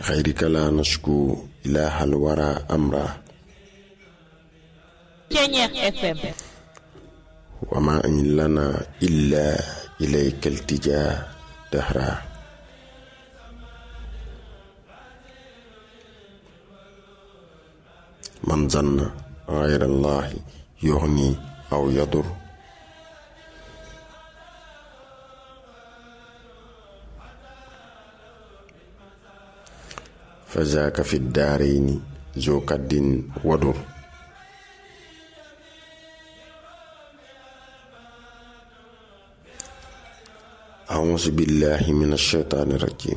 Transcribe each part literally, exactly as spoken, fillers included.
xayrika la nashku ilahal wara amra Ceñeex F M wa ma in lana illa ilayka iltija dahra man zanna ghayra allahi yughni aw yadur فذاك في الدارين ذو كد ودر أعوذ بالله من الشيطان الرجيم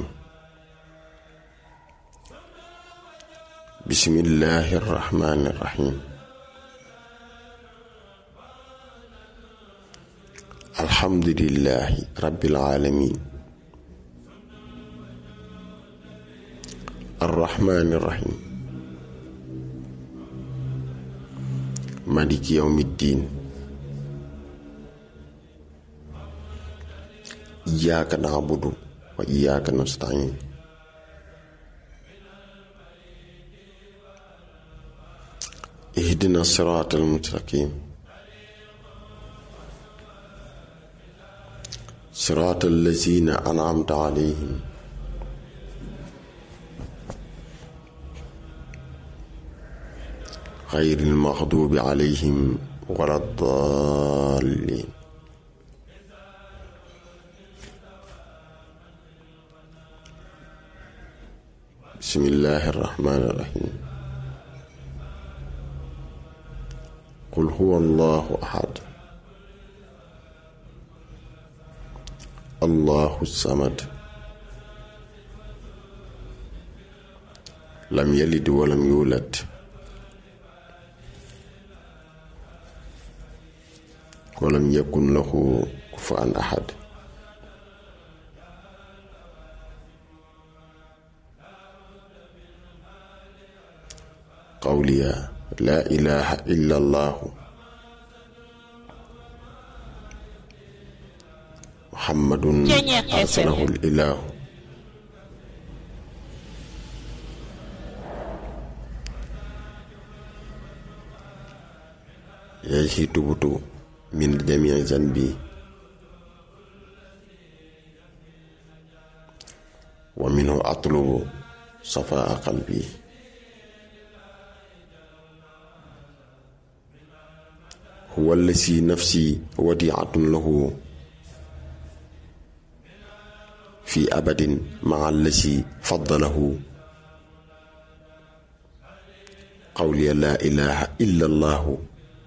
بسم الله الرحمن الرحيم الحمد لله رب العالمين الرحمن الرحيم مالك يوم الدين إياك نعبد وإياك نستعين اهدنا الصراط المستقيم صراط الذين أنعمت عليهم غير المغضوب عليهم ولا الضالين بسم الله الرحمن الرحيم قل هو الله أحد الله الصمد لم يلد ولم يولد ولم يكن له كفوا أحد قولي لا إله إلا الله محمد أرسله الإله إليه تبت من جميع ذنبي ومنه أطلب صفاء قلبي هو الذي نفسي وديعة له في أبد مع الذي فضله قولي لا إله إلا الله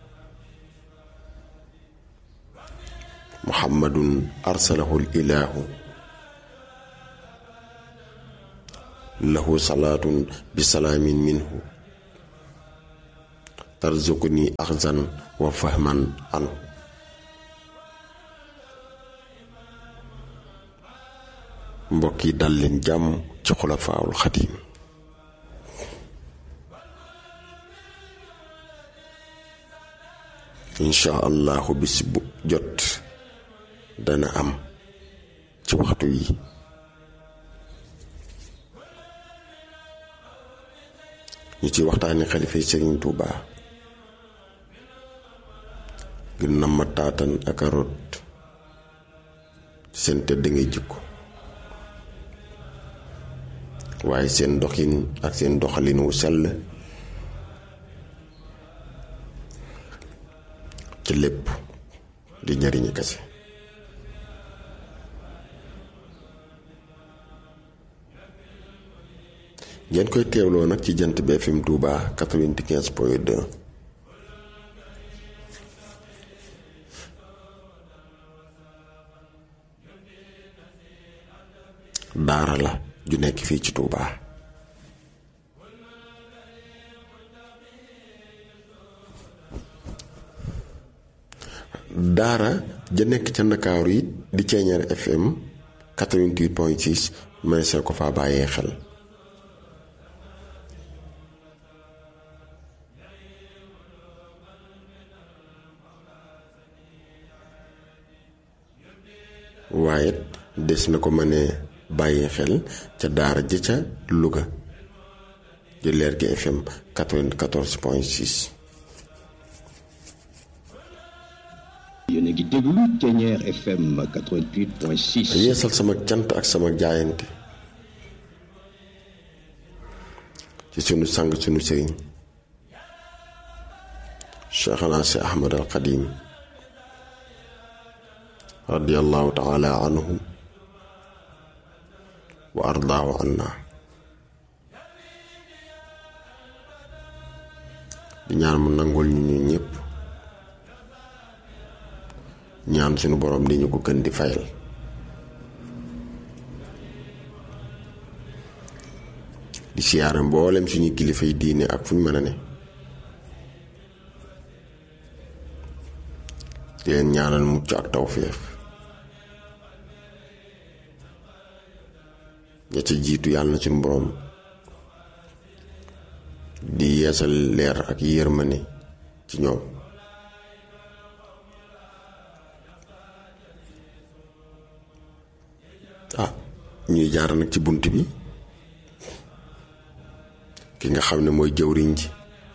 محمد أرسله الإله له صلاة بسلام منه ترزقني أخذا وفهما عنه mbokki dal leen jàmm ci xulafaawul xadiim insha allahu bis bu jot dana am ci waxtu yi ñu ci waxtaani xalifa Sëriñ Tuubaa gën na ma taatan ak a rot seen tëdd ngay jikko waaye seen doxin ak seen doxalin wu sell ci lépp di njariñu kese ngeen koy teewloo nag ci jant bi F M Touba quatre-vingt-quinze point deux daara la ju nekk fii ci Touba daara ja nekk ca Ndakaaru it di Ceeñeer F M quatre-vingt-huit point six mënees ko faa bàyyee xel waaye des na ko mënee bàyyi xel ca daara ja ca Louga di Lergui F M quatre-vingt-quatorze point six. yéen a ngi déglu Thiéniere F M quatre-vingt-huit point six. yeesal sama cant ak sama jaayante ci sunu sang sunu sëriñ Cheikhana Si Ahmad al Xadim radiyallahu taala anhu wa ardaahu anna. di ñaan mu nangul ñu ñu ñëpp, ñaan suñu borom di ñu ko gën di fayal. di siyaare mboolem suñu kilifay diine ak fu ñu mën a ne, di leen ñaanal mucc ak tawféex. ña ca jiitu yàlla na suñu borom di yeesal leer ak yërmande ci ñoom. ah ñuy jaar nag ci bunt bi ki nga xam ne mooy jëwriñ ji,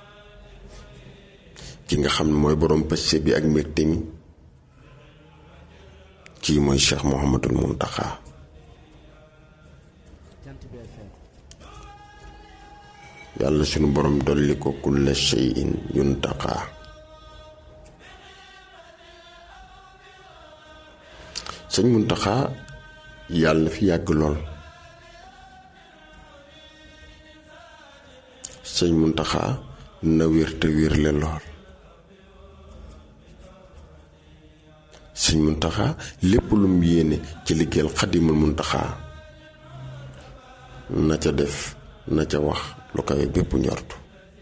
ki nga xam ne mooy borom pëcc bi ak mbégte mi, kii mooy Cheikh Mouhamadul Mountakha. yàlla sunu borom dolli ko kulla shay'in yuntaqa. sëñ Mountakha yàlla na fi yàgg lool. sëñ Mountakha na wér te wérle lool. sëñ Mountakha lépp lu mu yéene ci liggéeyal Xadimul Mountakha na ca def na ca wax lu kawe bépp njortu.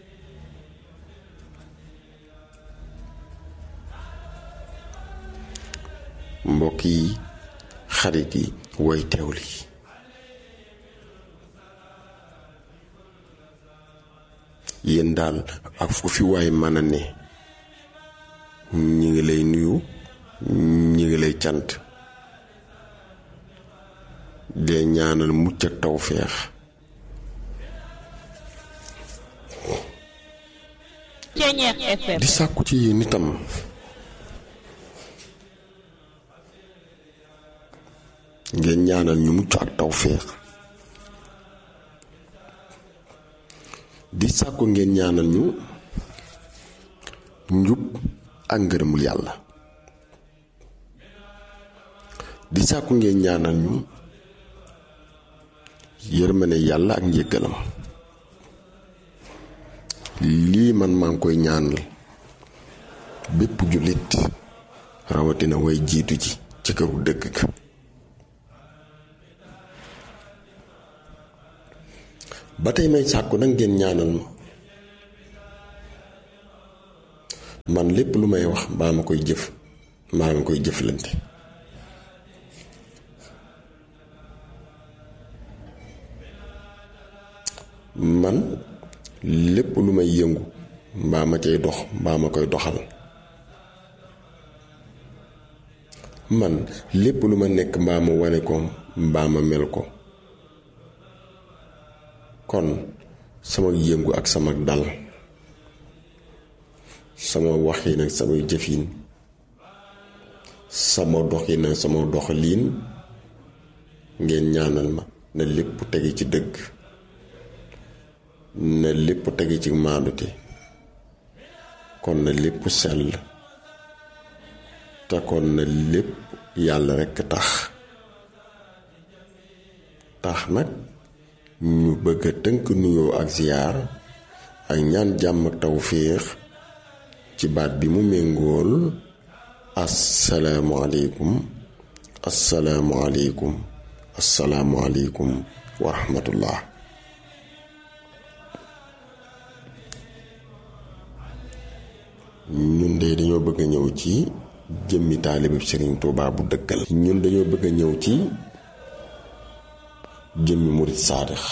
mbokk yi, xarit yi, way teewli yéen daal ak fu fi waay mën a ne, ñi ngi lay nuyu, ñi ngi lay cant, dee ñaanal mucc ak tawféex. di sàkku ci yéen itam ngeen ñaanal ñu mucc ak tawféex. di sàkku ngeen ñaanal ñu njub ak ngërëmul yàlla. di sàkku ngeen ñaanal ñu yërmande yàlla ak njéggalam. lii man maa ngi koy ñaanal bépp jullit, rawatina way jiitu ji ci këru dëgg ga. ba tey may sàkku nag ngeen ñaanal ma man lépp lu may wax mbaa ma koy jëf mbaa ma koy jëflante, man lépp lu may yëngu mbaa ma cay dox mbaa ma koy doxal, man lépp lu ma nekk mbaa ma wane ko mbaa ma mel ko. kon sama yëngu ak sama dal, sama waxin ak samay jëfin, sama doxin ak sama doxaliin, ngeen ñaanal ma na lépp tege ci dëgg, na lépp tege ci maandute, kon na lépp sell, te kon na lépp yàlla rekk tax tax nag ñu bëgg a tënk nuyoo ak ziyaar ak ñaan jàmm ak tawféex ci baat bi mu méngool. assalaamu aleykum assalaamu aleykum assalaamu aleykum wa rahmatullah. ñun de dañoo bëgg a ñëw ci jëmmi taalibe Sëriñ Tuubaa bu dëggal. ñun dañoo bëgg a ñëw ci jëmmi murit saadix.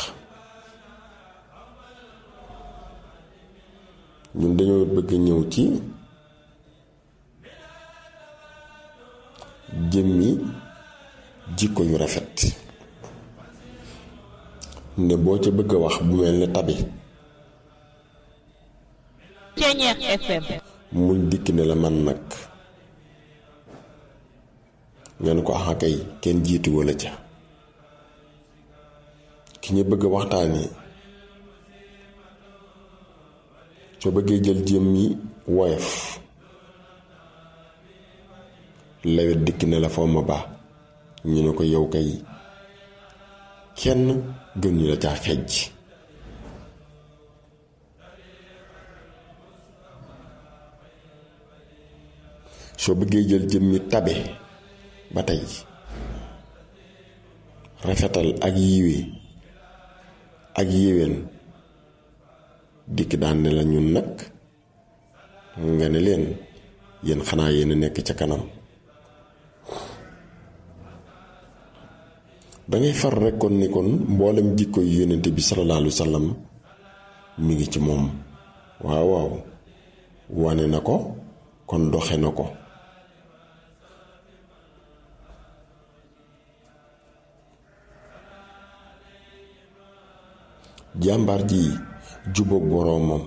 ñun dañoo bëgg a ñëw ci jëmmi jikko yu rafet. ne boo ca bëgg a wax bu mel ne tabi Ceñeex F M muñ dikk ne la man nag nga ne ko axa kay kenn jiitu wala ca ki ñu bëgg a waxtaanee soo bëggee jël jëmmi woyof lawet dikk ne la foo ma ba ñu ne ko yow kay kenn gën ñu la caa xejj soo bëggee jël jëmmi tabe ba tey rafetal ak yiwe ak yiween dikk daan ne la ñun nag nga ne leen yéen xanaa yéen a nekk ca kanam dangay far rekk kon ni kon mboolem jikko yu yonent bi sallallahu alayhi wa sallam mi ngi ci moom waaw waaw wane na ko kon doxe na ko jàmbaar ji jubóog boroomam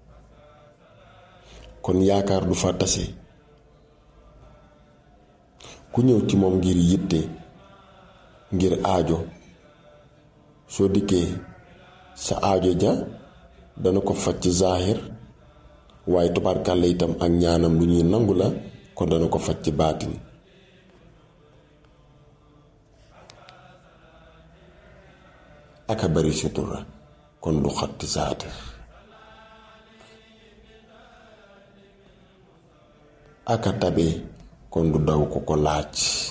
kon yaakaar du fa tase ku ñëw ci moom ngir yitte ngir aajo soo dikkee sa aajo ja dana ko faj ci zaahir waaye tubaarkàlla itam ak ñaanam lu ñuy nangu la kon dana ko faj ci baatin aka bari sutura kon du xatti zaahir aka tabe kon du daw ko ko laaj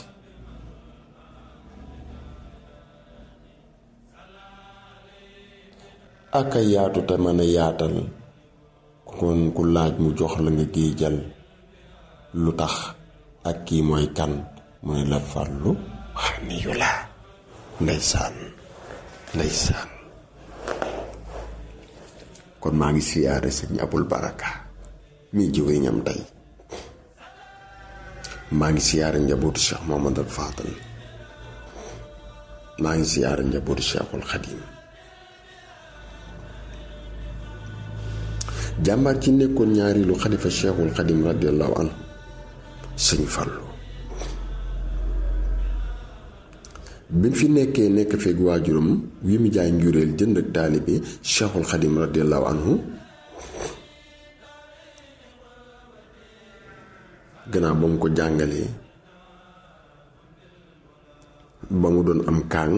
aka yaatu te mën a yaatal kon ku laaj mu jox la nga géejal lu tax ak kii mooy kan mu ne la farlu xani yu la ndeysaan ndeysaan kon maa ngi siyaare sëñ Abul Baraka mi jëwriñam tey maa ngi siyaare njabootu Cheikh Mouhamadou Fadal maa ngi siyaare njabootu Cheikhul Khadim jàmbaar ci nekkoon ñaareelu xalifa Cheikhul Khadim radiyallahu anhu sëñ Fallu bi mu fi nekkee nekk feeg waajuram wi mu jaay njuréel jënd ak taalibe Cheikhul Khadim radiyallahu anhu gannaaw ba mu ko jàngalee ba mu doon am kaang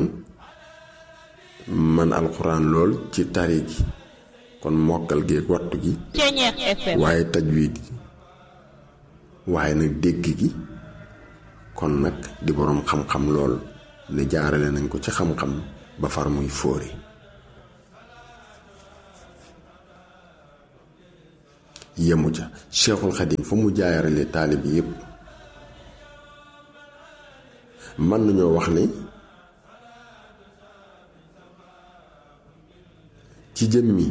man alxuraan lool ci tari gi kon mokkal gi ak wattu gi waaye tajwiid gi waaye nag dégg gi kon nag di boroom xam-xam lool ne jaarale nañ ko ci xam-xam ba far muy fóori yemu ca Cheikhul Khadim fa mu jaarale taalib yépp mën nañoo wax ne ci jëmmi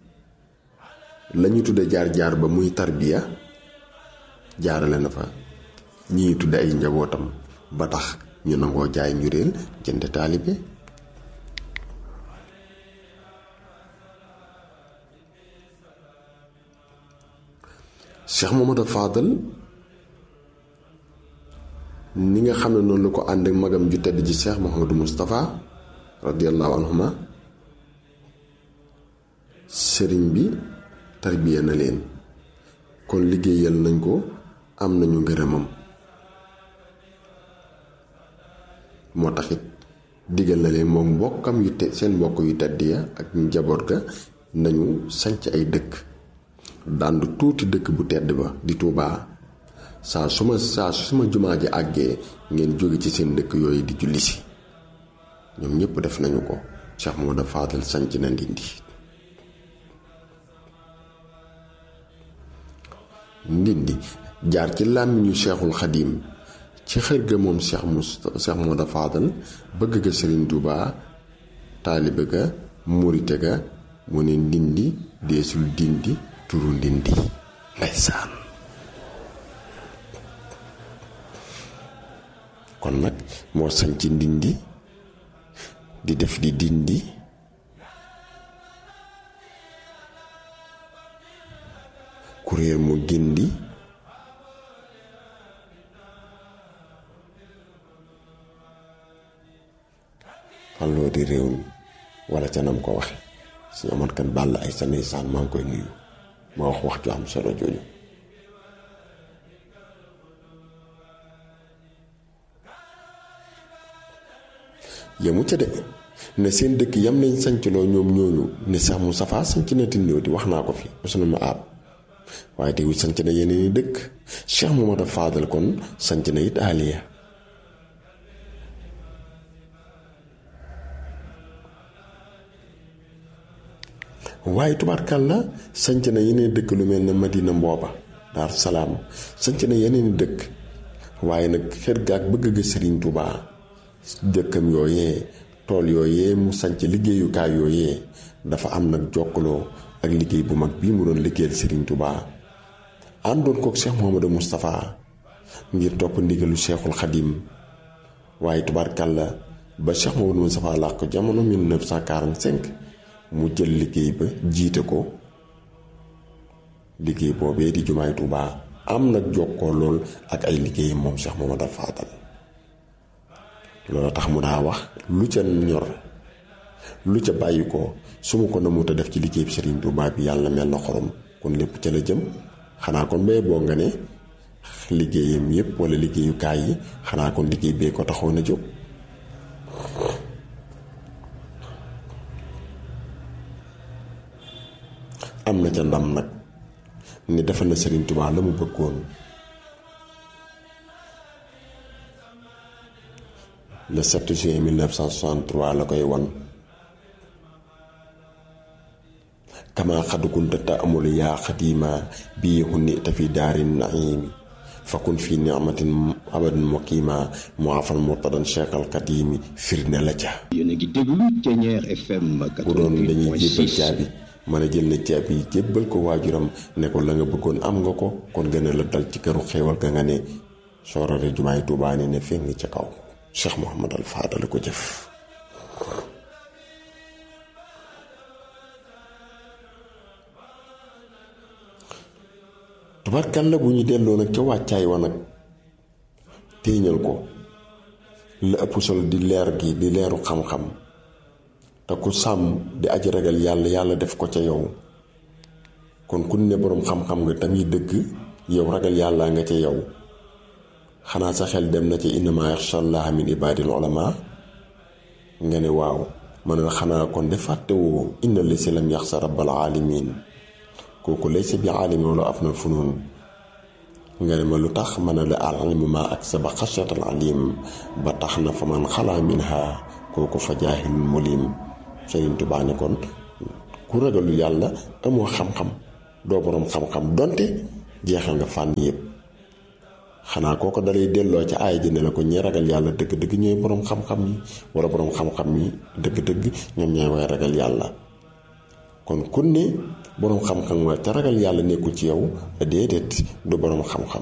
lañu tudde jaar-jaar ba muy tarbiya jaarale na fa ñi ñu tudde ay njabootam ba tax ñu nangoo jaay njuréel jënd taalibe Cheikh Mouhamadou Fadal ni nga xam ne noonu la ko ànd ak magam ju tedd ji Cheikh Mouhamadou Moustapha radiyallahu anhuma sëriñ bi tarbiya na leen kon liggéeyal nañ ko am nañu ngërëmam moo taxit digal na leen moom mbokkam yu te seen mbokk yu tedd ya ak njaboot ga nañu sanc ay dëkk dànd tuuti dëkk bu tedd ba di Tuubaa saa suma saa suma jumaa ji àggee ngeen jóge ci seen dëkk yooyu di julli si ñoom ñëpp def nañu ko Cheikh Mouhamadou Fadal sanc na Ndindi Ndindi jaar ci làmmiñu Cheikhul Khadim ci xër ga moom Cheikh Moustapha Cheikh Mouhamadou Fadal bëgg ga Serigne Touba taalibe ga murite ga mu ne Ndindi deesul dindi turu Ndindi ndeysaan kon nag moo sañ ci Ndindi di def di dindi réer mu gindi fàlloo di réew mi wala ca nam ko waxe suñu amoon kan bàll ay sa ndeysaan maa ngi koy nuyu ma wax wax ju am solo jooju yemu ca de ne seen dëkk yam nañ sancloo ñoom ñooñu ne sax mu safaa sanc na tindoo di wax naa ko fi mosu na ma aab waaye teewul sanc na yeneen i dëkk Cheikh Mamadou Fadal kon sanc na it aliya waaye tubaarkàlla sanc na yeneen dëkk lu mel ne Madina Mbooba Daaru Salaam sanc na yeneen i dëkk waaye nag xër ga ak bëgg ga Sëriñ Tuubaa dëkkam yooyee tool yooyee mu sanc liggéeyukaay yooyee dafa am nag jokkaloo ak liggéey bu mag bii mu doon liggéeyal Sëriñ Tuubaa àndoon kook Cheikh Mouhamadou Moustapha ngir topp ndigalu Cheikhul Khadim waaye tubaarkàlla ba Cheikh Mouhamadou Moustapha làq ko jamono mille neuf cent quarante-cinq mu jël liggéey ba jiite ko liggéey boobee di jumaay Tuubaa am nag jokkoo lool ak ay liggéeyam moom Cheikh Mamadou Fadal loolu tax mu daa wax lu ca ñor lu ca bàyyi ko su ma ko namuta def ci liggéey bi Serigne Touba bi yàlla mel na xorom kon lépp ca la jëm xanaa kon bee boo nga ne liggéeyam yépp wala liggéeyukaay yi xanaa kon liggéey bee ko taxoon a jóg am na ca ndam nag ni defal na Serigne Touba la mu bëggoon le sept juin mille neuf cent soixante-trois la koy wan kama xadukunta ta amul yaa xadima bii hunni ta fi daarin naimi fakun fi ni'matin abadan muqima mu'afan murtadan Cheikhal Qadimi firnde la ca yéen a ngi déglu Thiéniere F M bu doon dañuy jébbal caabi mën a jël na caabi yi jébbal ko waajuram ne ko la nga bëggoon am nga ko kon gën a la dal ci këru xéewal ga nga ne soorare jumaay Tuubaa ne ne fenn ca kaw Cheikh Mouhamadou Fadal ko jëf tubarkalla bu ñu delloo nag ca wàccaay wa nag téeñal ko la ëpp solo di leer gi di leeru xam-xam te ku sàmm di aji ragal yàlla yàlla def ko ca yow kon ku ne boroom xam-xam nga tamit dëgg yow ragal yàlla nga ca yow xanaa sa xel dem na ci innamaa yaxshallaaha min ibaadil ulamaa nga ne waaw man la xanaa kon de fàttewoo inna laysa lam yaxsa rabbal aalamiin kooku laysa bi aalimi wala afnal funuun nga ne ma lu tax man la al ilmu maa aksaba xashyatal aliim ba tax na fa man xalaa minha kooku fa jaahilun mulim Sëriñ Tuubaa ne kon ku ragalu yàlla amoo xam-xam doo boroom xam-xam donte jeexal nga fànn yépp xanaa kooko dalay delloo ca aay ji ne la ko ñi ragal yàlla dëgg-dëgg ñooy boroom xam-xam yi wala boroom xam-xam yi dëgg-dëgg ñoom ñooy way ragal yàlla kon kun ne boroom xam-xam nga te ragal yàlla nekkul ci yow déedéet du boroom xam-xam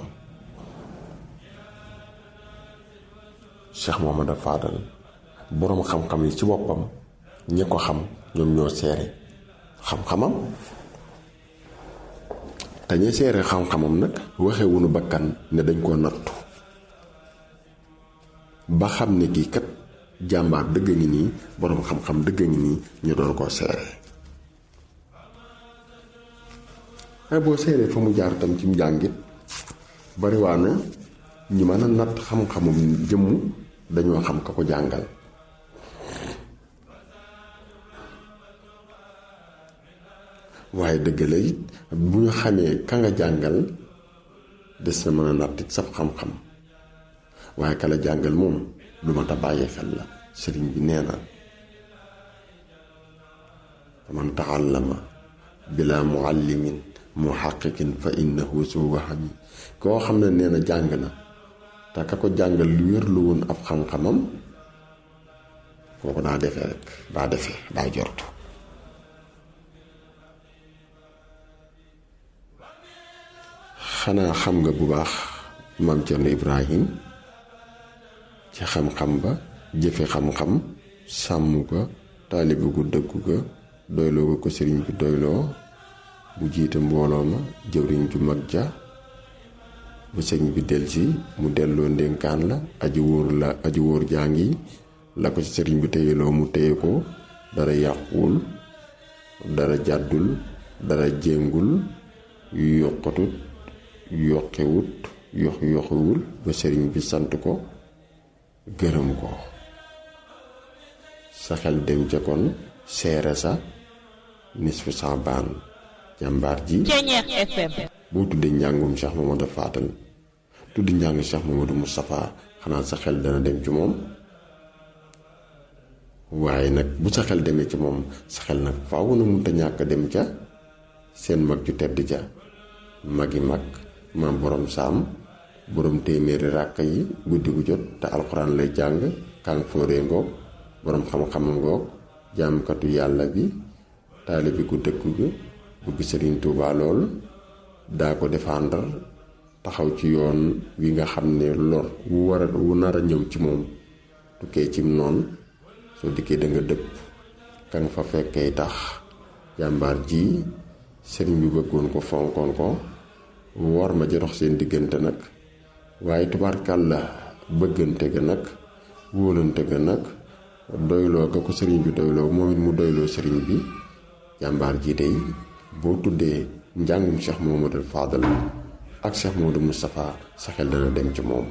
Cheikh Mouhamadou Fadal boroom xam-xam yi ci boppam ñi ko xam ñoom ñoo seere xam-xamam te ñi seere xam-xamam nag waxewuñu bakkan ne dañ koo nattu ba xam ne kii kat jàmbaar dëgg ngi nii boroom xam-xam dëgg ngi nii ñu doon koo seere ay boo seeree fa mu jaar tam ci njàngit bariwaa na ñu mën a natt xam-xamum jëmm dañoo xam ka ko jàngal waaye dëgg la it bu ñu xamee ka nga jàngal des na mën a natt it sab xam-xam waaye ka la jàngal moom lu ma ta bàyyee xel la sëriñ bi nee na man taallama bila muallimin muhaqqiqin fa innahu su wahami koo xam ne nee na jàng na te ka ko jàngal lu wér lu woon ab xam-xamam kooku daa defee rek daa defee daa jortu xanaa xam nga bu baax maam Cerno Ibrahim ci xam-xam ba jëfe xam-xam sàmm ko taalibe gu dëggu ga doyloo ko ko sëriñ bi doyloo bu jiite mbooloo ma jëwriñ ju mag ja bu sëñ bi del si mu delloo ndénkaan la aji wóor la aji wóor jaa ngi la ko ci sëriñ bi téyeloo mu téye ko dara yàquwul dara jàddul dara jéngul yu yokkatut yokkewut yox yoxuwul ba sëriñ bi sant ko gërëm ko sa xel dem ca kon seere sa nisfu Saabaan jàmbaar ji Ceeñeer F M. boo tuddee njàngum Cheikh Mamadou Fadal tuddi njàng Cheikh Mamadou Moustapha xanaa sa xel dana dem ci moom waaye nag bu sa xel demee ci moom sa xel nag faaw na mënta ñàkk dem ca seen mag ju tedd ja magi mag maam borom saam borom téeméeri ràkk yi guddi gu jot te alxuraan lay jàng kàng fóoree ngoog borom xam-xam ngoog jaamkatu yàlla bi taalibi gu dëkku gi bëgg Sëriñ Tuubaa lool daa ko défendre taxaw ci yoon wi nga xam ne lor wu war a wu nar a ñëw ci moom tukkee cim noonu soo dikkee da nga dëpp ka nga fa fekkee tax jàmbaar ji sëriñ bi bëggoon ko fonkoon ko war ma ja dox seen diggante nag waaye tubaarkàlla bëggante ga nag wóolante ga nag doyloo ga ko sëriñ bi doyloo moom it mu doyloo sëriñ bi jàmbaar ji dey boo tuddee njàngum Cheikh Mamadou Fadal ak Cheikh Mamadou Moustapha sa xel dana dem ci moom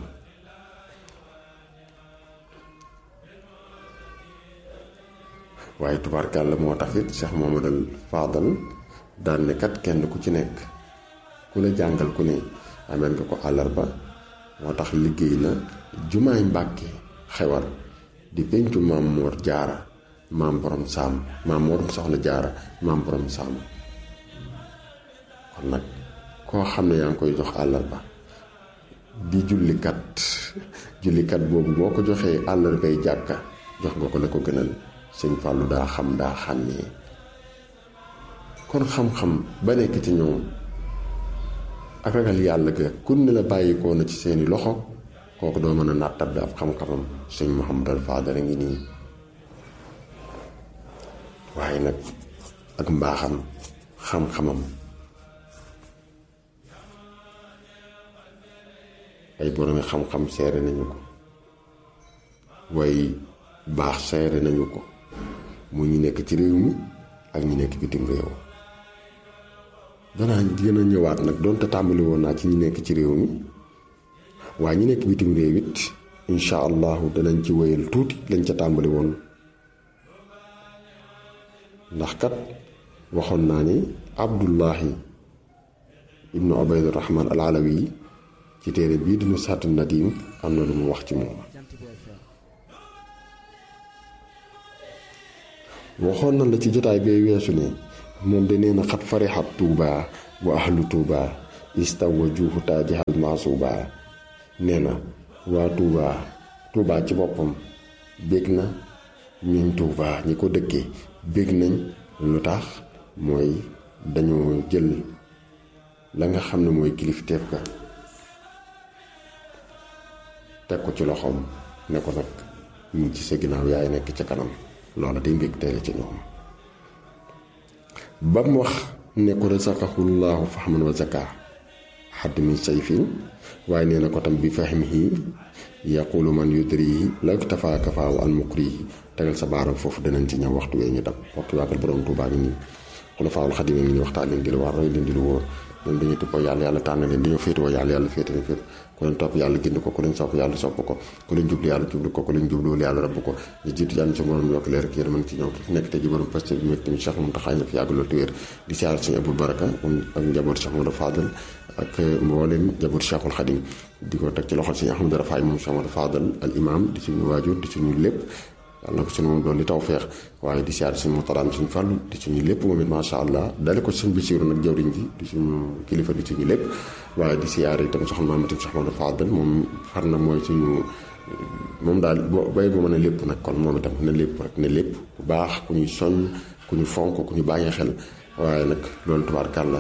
waaye tubaarkàlla moo tax it Cheikh Mamadou Fadal daan ne kat kenn ku ci nekk ku la jàngal ku ne ameel nga ko àllarba moo tax liggéey na jumaay Mbàkke xewar di pencu maam Mor Jaara maam borom saam maam Morom Soxna Jaara maam borom saam kon nag koo xam ne yaa ngi koy jox àllarba di jullikat jullikat boobu boo ko joxee àllarbay jàkka jox nga ko la ko gënal sëñ Fallou daa xam daa xàmmee kon xam-xam ba nekk ci ñoom ak ragal yàlla ga kun ne la bàyyikoo na ci seeni loxo kooku doo mën a nattab ab xam-xamam sëñ Mouhamadou Fadal a ngi nii waaye nag ak mbaaxam xam-xamam ay boroomi xam-xam seere nañu ko waaye baax seere nañu ko mu ñu nekk ci réew mi ak ñu nekk bitim réew danaa gën a ñëwaat nag doonte tàmbali woon naa ci ñi nekk ci réew mi waaye ñi nekk bitim réew it insha allahu danañ ci wéyal tuuti lañ ca tàmbali woon ndax kat waxoon naa ni Abdullahi ibnu Ubaydurrahman al Alawi ci téere bii dinu Saatu Nadim am na lu mu wax ci moom waxoon na la ci jotaay bee weesu ne moom de nee na xat farixat tuuba wa ahlu tuuba istawa juufu taajihal maasuuba nee na waa tuuba tuuba ci boppam bég na ñuñ tuuba ñi ko dëkkee bég nañ lu tax mooy dañoo jël la nga xam ne mooy kilifteef ga teg ko ci loxoom ne ko nag ñu ci sa ginnaaw yaay nekk ca kanam loola day mbég teel ci ñoom ba mu wax ne ko razaqahullahu fahman wa zaka xadd min sayfin waaye nee na ko tam bi fahmihi yaqulu man yudrihi law tafaa kafaahu an mukrihi tegal sa baaram foofu danañ ci ñëw waxtu wee ñu dab waxtu waagal borom Tuubaa ngi nii xulafaawul xadiim ngi nii waxtaan leen di lu war roy leen di lu wóor ñoom dañuy tuppoo yàlla yàlla tànn leen dañoo féetewoo yàlla yàlla féete leen féet ku leen topp yàlla gind ko ku leen sopp yàlla sopp ko ku leen jublu yàlla jublu ko ku leen jubluwul yàlla rabb ko ñu jiitu yàlla ci borom yokk leer ak yërmande ci ñoom ki fi nekk te ji borom parce que bi nekk tamit Cheikh Mountakha na fi yàgg loolu te wér di siyaar suñu Abou Baraka ak njaboot Cheikh Mamadou Fadal ak mboolem njaboot Cheikhul Khadim di ko teg ci loxol suñu Ahmadou Rafaay moom Cheikh Mamadou Fadal al imam di suñu waajur di suñu lépp yàlla na ko suñu moom doon di taw feex waaye di siyaar suñu Murtadaa suñu Fàllu di suñu lépp moom it macha allah dale ko suñu Basiiru nag jawriñ ji di suñu kilifa di suñu lépp waaye di siyaar itam soxna Maamati Cheikh Mamadou Fadal moom far na mooy suñu moom daal boo bay boo mën a lépp nag kon moom itam ne lépp rek ne lépp ku baax ku ñuy soññ ku ñu fonk ku ñu bàyyi xel waaye nag loolu tubaarkàlla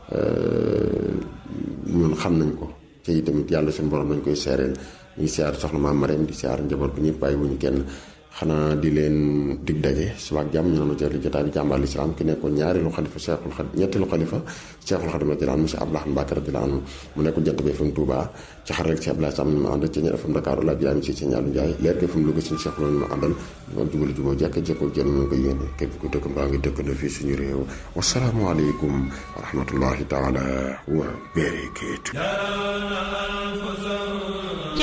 ñun xam nañ ko te itamit yàlla suñu borom lañ koy seereel ñuy siyaar soxna Maam Mareem di siyaar njaboot bi ñëpp bàyyi wuñu kenn xanaa di leen dig daje suba ak jàmm ñu doon jël jotaay bi jàmbaar lislaam ki nekkoon ñaareelu xalifa Cheikhul Khadim ñetteelu xalifa Cheikhul Khadim radiyallahu anhu monsieur Abdoulaye Mbacke radiyallahu anhu mu nekkoon Jant bi F M Touba ci xar rek ci Abdoulaye Sam ñu ma àndal ci ñeer F M Dakar la biyaami ci ci ñaalu Njaay leer ke F M Louga suñu Cheikh loolu ñu ma àndal ñu jubal juboo jekk jekkoo jën ñu ko yéene képp ku dëkk mbaa ngi dëkkandoo fii suñu réew wasalaamu aleykum wa rahmatullahi taala wa barakatuh